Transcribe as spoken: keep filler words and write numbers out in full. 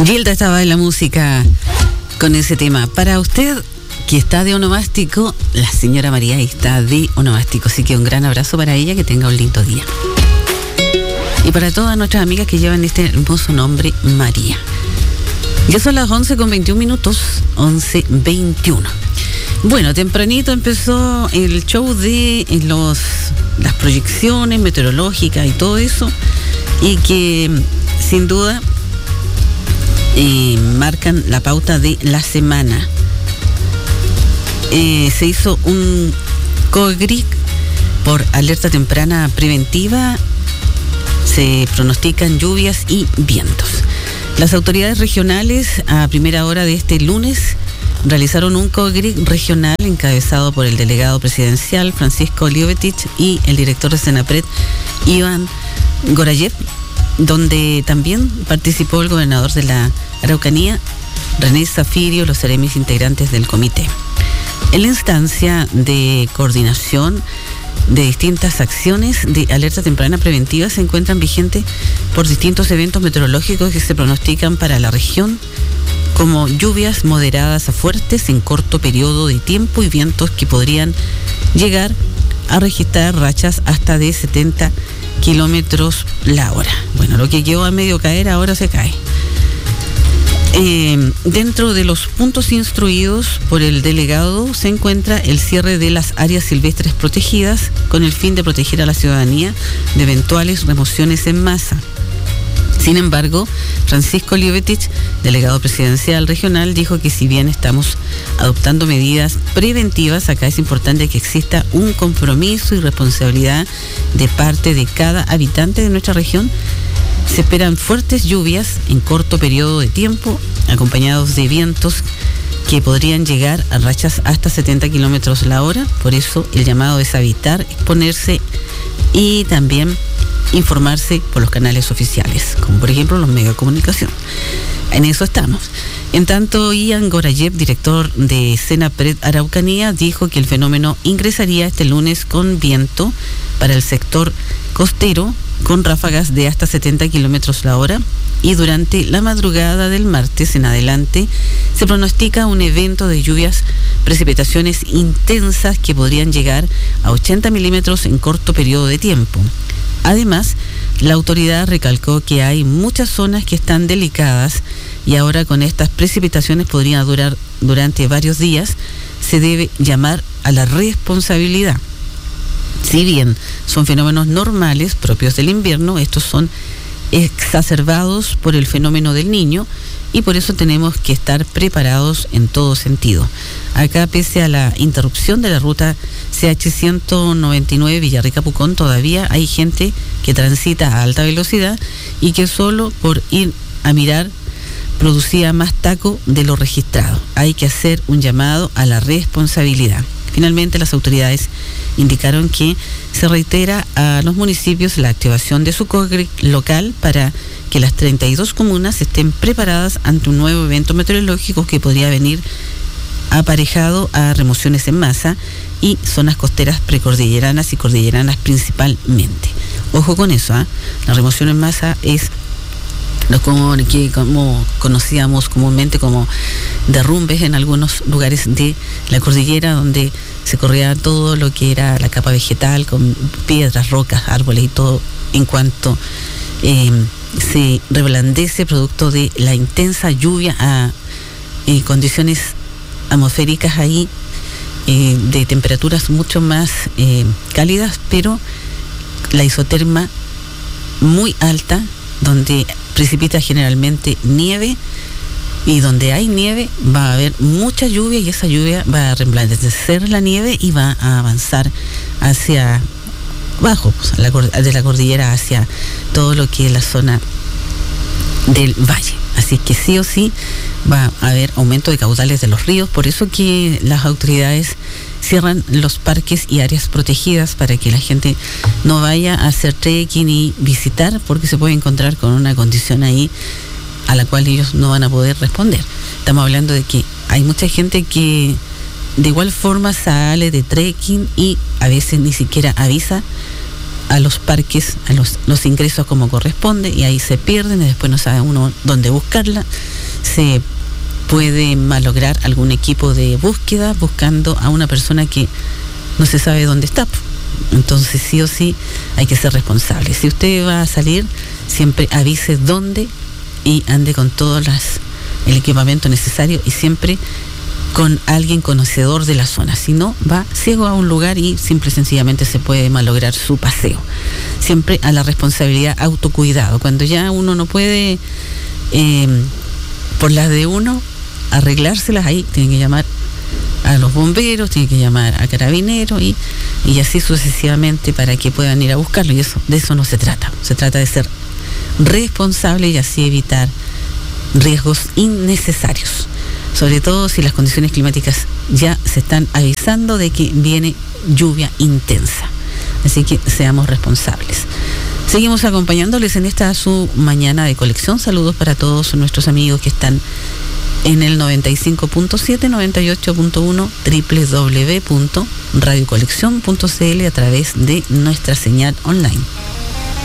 Gilda estaba en la música con ese tema. Para usted que está de onomástico, la señora María está de onomástico, así que un gran abrazo para ella, que tenga un lindo día. Y para todas nuestras amigas que llevan este hermoso nombre, María. Ya son las once con veintiún minutos, once veintiuno. Bueno, tempranito empezó el show de los, las proyecciones meteorológicas y todo eso, y que sin duda eh, marcan la pauta de la semana. Eh, se hizo un COGRIC por alerta temprana preventiva. Se pronostican lluvias y vientos. Las autoridades regionales a primera hora de este lunes realizaron un COGRIC regional encabezado por el delegado presidencial Francisco Liobetich y el director de Senapred Iván Gorayev, donde también participó el gobernador de la Araucanía, René Zafirio, los seremis integrantes del comité. En la instancia de coordinación de distintas acciones de alerta temprana preventiva se encuentran vigentes por distintos eventos meteorológicos que se pronostican para la región, como lluvias moderadas a fuertes en corto periodo de tiempo y vientos que podrían llegar a registrar rachas hasta de setenta kilómetros la hora. Bueno, lo que quedó a medio caer ahora se cae. Eh, dentro de los puntos instruidos por el delegado se encuentra el cierre de las áreas silvestres protegidas con el fin de proteger a la ciudadanía de eventuales remociones en masa. Sin embargo, Francisco Liobetich, delegado presidencial regional, dijo que si bien estamos adoptando medidas preventivas, acá es importante que exista un compromiso y responsabilidad de parte de cada habitante de nuestra región. Se esperan fuertes lluvias en corto periodo de tiempo, acompañados de vientos que podrían llegar a rachas hasta setenta kilómetros la hora. Por eso el llamado es a evitar exponerse y también informarse por los canales oficiales, como por ejemplo los medios de comunicación. En eso estamos. En tanto, Iván Gorayev, director de Senapred Araucanía, dijo que el fenómeno ingresaría este lunes con viento para el sector costero, con ráfagas de hasta setenta kilómetros la hora, y durante la madrugada del martes en adelante se pronostica un evento de lluvias, precipitaciones intensas que podrían llegar a ochenta milímetros en corto periodo de tiempo. Además, la autoridad recalcó que hay muchas zonas que están delicadas y ahora con estas precipitaciones podrían durar durante varios días. Se debe llamar a la responsabilidad. Si bien son fenómenos normales propios del invierno, estos son exacerbados por el fenómeno del Niño y por eso tenemos que estar preparados en todo sentido. Acá, pese a la interrupción de la ruta C H ciento noventa y nueve Villarrica-Pucón, todavía hay gente que transita a alta velocidad y que solo por ir a mirar producía más taco de lo registrado. Hay que hacer un llamado a la responsabilidad. Finalmente, las autoridades indicaron que se reitera a los municipios la activación de su COGRIC local para que las treinta y dos comunas estén preparadas ante un nuevo evento meteorológico que podría venir aparejado a remociones en masa y zonas costeras precordilleranas y cordilleranas principalmente. Ojo con eso, ¿eh? La remoción en masa es lo como, que como conocíamos comúnmente como derrumbes en algunos lugares de la cordillera, donde se corría todo lo que era la capa vegetal con piedras, rocas, árboles y todo en cuanto eh, se reblandece producto de la intensa lluvia a eh, condiciones atmosféricas ahí eh, de temperaturas mucho más eh, cálidas, pero la isoterma muy alta, donde precipita generalmente nieve, y donde hay nieve va a haber mucha lluvia y esa lluvia va a reblandecer la nieve y va a avanzar hacia abajo, pues, la, de la cordillera hacia todo lo que es la zona del valle. Así que sí o sí va a haber aumento de caudales de los ríos, por eso que las autoridades cierran los parques y áreas protegidas para que la gente no vaya a hacer trekking y visitar, porque se puede encontrar con una condición ahí a la cual ellos no van a poder responder. Estamos hablando de que hay mucha gente que de igual forma sale de trekking y a veces ni siquiera avisa a los parques, a los, los ingresos como corresponde, y ahí se pierden y después no sabe uno dónde buscarla. Se puede malograr algún equipo de búsqueda buscando a una persona que no se sabe dónde está. Entonces sí o sí hay que ser responsable. Si usted va a salir, siempre avise dónde y ande con todo las, el equipamiento necesario y siempre con alguien conocedor de la zona. Si no, va ciego a un lugar y simple y sencillamente se puede malograr su paseo. Siempre a la responsabilidad, autocuidado. Cuando ya uno no puede, eh, por las de uno, arreglárselas, ahí tiene que llamar a los bomberos, tiene que llamar a carabineros y, y así sucesivamente para que puedan ir a buscarlo. Y eso, de eso no se trata. Se trata de ser responsable y así evitar riesgos innecesarios. Sobre todo si las condiciones climáticas ya se están avisando de que viene lluvia intensa. Así que seamos responsables. Seguimos acompañándoles en esta su mañana de colección. Saludos para todos nuestros amigos que están en el noventa y cinco punto siete, noventa y ocho punto uno, doble u doble u doble u punto radio colección punto c l a través de nuestra señal online.